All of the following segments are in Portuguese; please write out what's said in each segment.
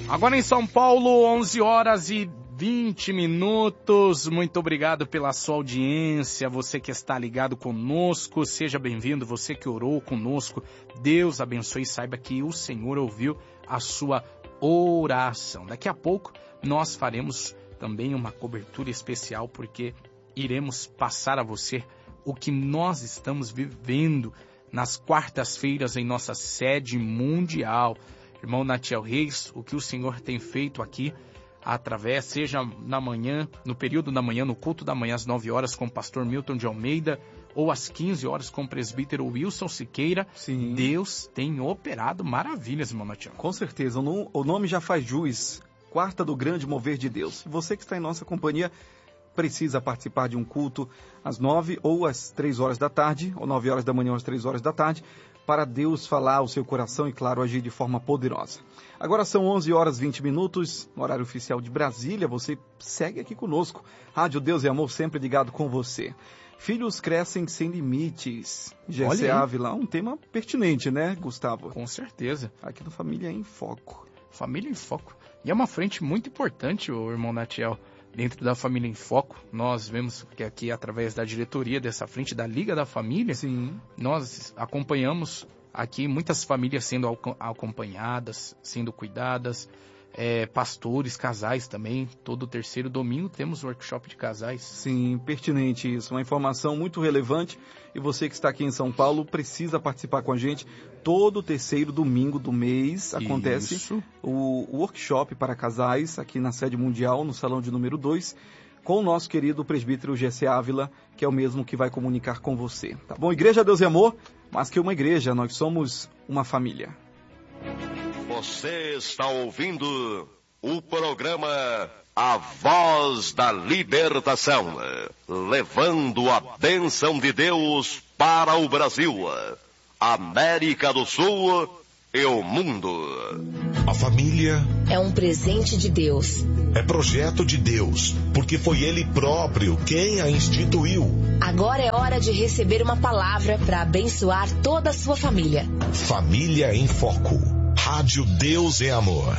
Agora em São Paulo, 11 horas e 20 minutos. Muito obrigado pela sua audiência. Você que está ligado conosco, seja bem-vindo. Você que orou conosco, Deus abençoe e saiba que o Senhor ouviu a sua oração. Daqui a pouco nós faremos também uma cobertura especial, porque iremos passar a você o que nós estamos vivendo nas quartas-feiras em nossa sede mundial. Irmão Natiel Reis, o que o Senhor tem feito aqui, através, seja na manhã, no período da manhã, no culto da manhã, às 9 horas, com o pastor Milton de Almeida, ou às 15 horas, com o presbítero Wilson Siqueira. Sim. Deus tem operado maravilhas, irmão Natiel. Com certeza, o nome já faz jus. Quarta do grande mover de Deus. Você que está em nossa companhia precisa participar de um culto às 9 ou às 3 horas da tarde, ou 9 horas da manhã ou às 3 horas da tarde, para Deus falar ao seu coração e, claro, agir de forma poderosa. Agora são 11 horas e 20 minutos, no horário oficial de Brasília. Você segue aqui conosco. Rádio Deus e Amor, sempre ligado com você. Filhos crescem sem limites. G.C. Ávila, um tema pertinente, né, Gustavo? Com certeza. Aqui no Família em Foco. Família em Foco. E é uma frente muito importante, o irmão Natiel, dentro da Família em Foco. Nós vemos que aqui, através da diretoria dessa frente, da Liga da Família, sim, nós acompanhamos aqui muitas famílias sendo acompanhadas, sendo cuidadas, pastores, casais também. Todo terceiro domingo temos workshop de casais. Sim, pertinente isso, uma informação muito relevante. E você que está aqui em São Paulo precisa participar com a gente. Todo terceiro domingo do mês acontece o workshop para casais aqui na sede mundial, no salão de número 2, com o nosso querido presbítero G.C. Ávila, que é o mesmo que vai comunicar com você. Tá bom? Igreja Deus e Amor, mais que uma igreja, nós somos uma família. Você está ouvindo o programa A Voz da Libertação, levando a bênção de Deus para o Brasil, América do Sul e o mundo. A família é um presente de Deus. É projeto de Deus, porque foi Ele próprio quem a instituiu. Agora é hora de receber uma palavra para abençoar toda a sua família. Família em Foco. Rádio Deus e Amor.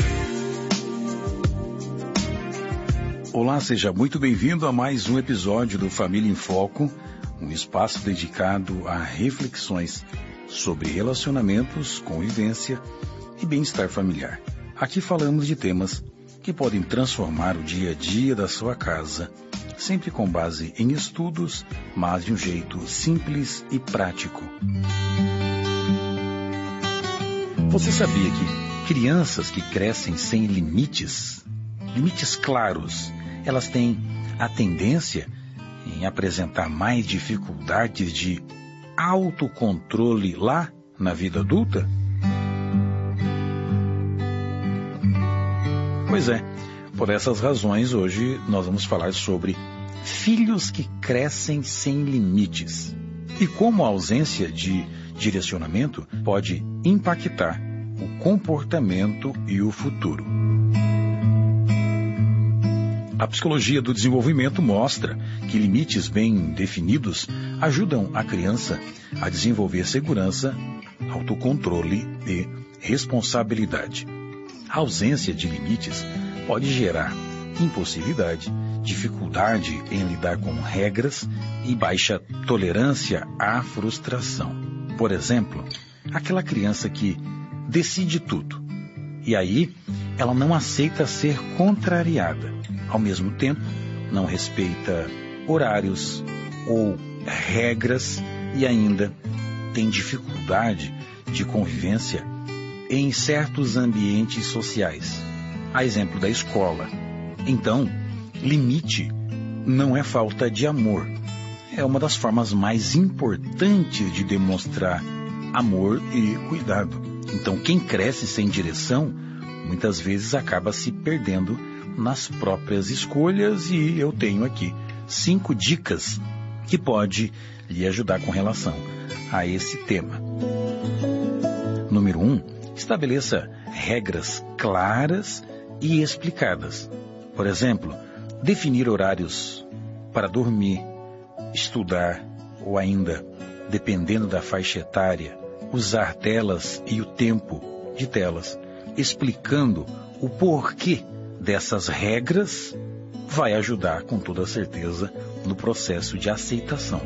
Olá, seja muito bem-vindo a mais um episódio do Família em Foco, um espaço dedicado a reflexões sobre relacionamentos, convivência e bem-estar familiar. Aqui falamos de temas que podem transformar o dia a dia da sua casa, sempre com base em estudos, mas de um jeito simples e prático. Você sabia que crianças que crescem sem limites claros, elas têm a tendência em apresentar mais dificuldades de autocontrole lá na vida adulta? Pois é, por essas razões hoje nós vamos falar sobre filhos que crescem sem limites e como a ausência de direcionamento pode impactar o comportamento e o futuro. A psicologia do desenvolvimento mostra que limites bem definidos ajudam a criança a desenvolver segurança, autocontrole e responsabilidade. A ausência de limites pode gerar impulsividade, dificuldade em lidar com regras e baixa tolerância à frustração. Por exemplo, aquela criança que decide tudo e aí ela não aceita ser contrariada. Ao mesmo tempo, não respeita horários ou regras e ainda tem dificuldade de convivência em certos ambientes sociais. A exemplo da escola. Então, limite não é falta de amor. É uma das formas mais importantes de demonstrar amor e cuidado. Então, quem cresce sem direção, muitas vezes acaba se perdendo nas próprias escolhas, e eu tenho aqui 5 dicas que pode lhe ajudar com relação a esse tema. Número 1, estabeleça regras claras e explicadas. Por exemplo, definir horários para dormir, estudar ou ainda, dependendo da faixa etária, usar telas e o tempo de telas, explicando o porquê dessas regras vai ajudar com toda certeza no processo de aceitação.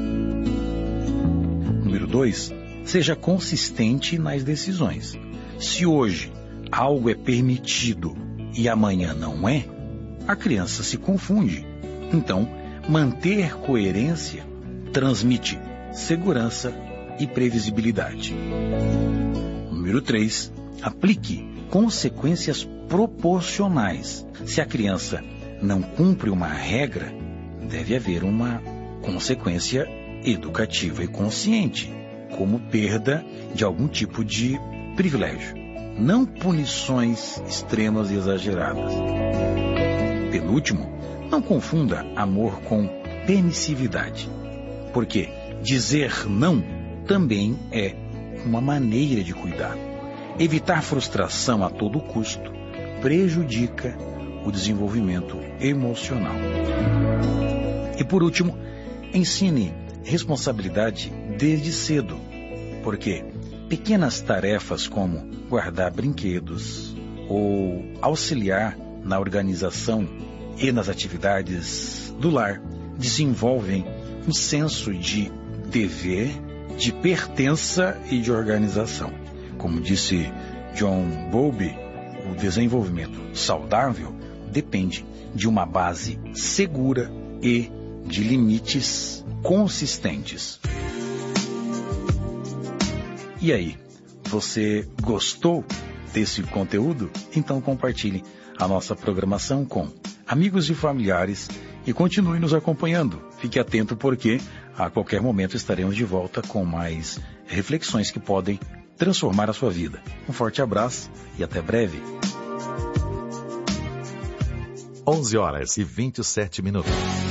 Número 2, seja consistente nas decisões. Se hoje algo é permitido e amanhã não é, a criança se confunde. Então, manter coerência transmite segurança e previsibilidade. Número 3, aplique consequências proporcionais. Se a criança não cumpre uma regra, deve haver uma consequência educativa e consciente, como perda de algum tipo de privilégio. Não punições extremas e exageradas. Penúltimo, não confunda amor com permissividade, porque dizer não também é uma maneira de cuidar. Evitar frustração a todo custo prejudica o desenvolvimento emocional. E por último, ensine responsabilidade desde cedo, porque pequenas tarefas como guardar brinquedos ou auxiliar na organização e nas atividades do lar desenvolvem um senso de dever, de pertença e de organização. Como disse John Bowlby, o desenvolvimento saudável depende de uma base segura e de limites consistentes. E aí, você gostou desse conteúdo? Então compartilhe a nossa programação com amigos e familiares e continue nos acompanhando. Fique atento porque a qualquer momento estaremos de volta com mais reflexões que podem transformar a sua vida. Um forte abraço e até breve. 11h27.